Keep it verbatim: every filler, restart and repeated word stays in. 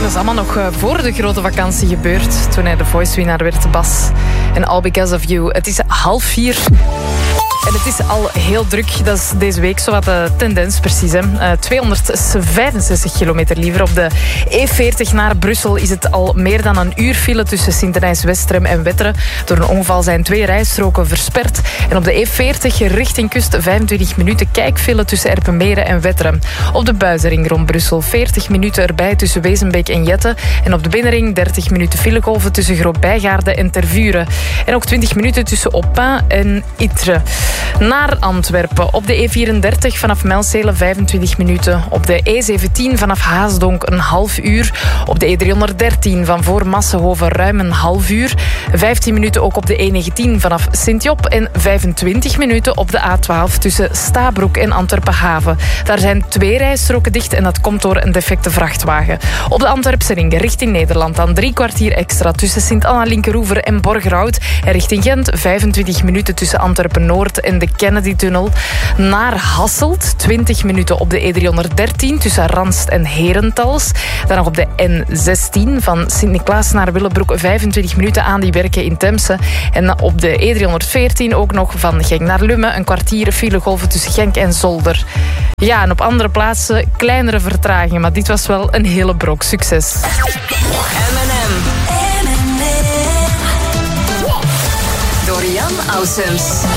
dat is allemaal nog voor de grote vakantie gebeurd. Toen hij de Voice-winnaar werd, Bas. En All Because of You. Het is half vier. En het is al heel druk. Dat is deze week zo wat de tendens precies. Hè. Uh, tweehonderdvijfenzestig kilometer liever. Op de E veertig naar Brussel is het al meer dan een uur file tussen Sint-Denijs-Westrem en Wetteren. Door een ongeval zijn twee rijstroken versperd. En op de E veertig richting kust vijfentwintig minuten kijkfile tussen Erpenmeren en Wetteren. Op de buizenring rond Brussel veertig minuten erbij tussen Wezenbeek en Jette. En op de binnenring dertig minuten filegolven tussen Groot-Bijgaarde en Tervuren. En ook twintig minuten tussen Aupin en Ytre. Naar Antwerpen. Op de E vierendertig vanaf Melcelen vijfentwintig minuten. Op de E zeventien vanaf Haasdonk een half uur. Op de E driehonderddertien van voor Massenhoven ruim een half uur. vijftien minuten ook op de E negentien vanaf Sint-Job. En vijfentwintig minuten op de A twaalf tussen Stabroek en Antwerpen-Haven. Daar zijn twee rijstroken dicht en dat komt door een defecte vrachtwagen. Op de Antwerpse ring richting Nederland dan drie kwartier extra tussen Sint-Anna-Linkeroever en Borgerhout. En richting Gent vijfentwintig minuten tussen Antwerpen-Noord en de Kennedy-tunnel. Naar Hasselt twintig minuten op de E driehonderddertien tussen Ranst en Herentals. Dan nog op de N zestien van Sint-Niklaas naar Willebroek vijfentwintig minuten aan die werken in Temse. En op de E driehonderdveertien ook nog van Genk naar Lummen een kwartier filegolven tussen Genk en Zolder. Ja, en op andere plaatsen kleinere vertragingen, maar dit was wel een hele brok. Succes. M en M. Dorian Ausums.